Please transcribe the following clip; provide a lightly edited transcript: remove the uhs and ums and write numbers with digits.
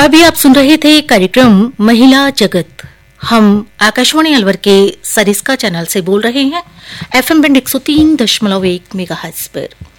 अभी आप सुन रहे थे कार्यक्रम महिला जगत। हम आकाशवाणी अलवर के सरिस्का चैनल से बोल रहे हैं, FM बैंड 103.1 मेगाहर्ट्ज पर।